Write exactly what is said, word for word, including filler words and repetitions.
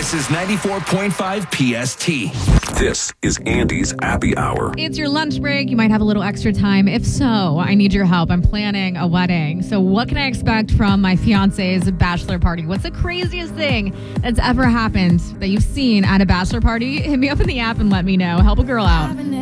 This is ninety-four point five P S T. This is Andy's Happy Hour. It's your lunch break. You might have a little extra time. If so, I need your help. I'm planning a wedding. So what can I expect from my fiance's bachelor party? What's the craziest thing that's ever happened that you've seen at a bachelor party? Hit me up in the app and let me know. Help a girl out.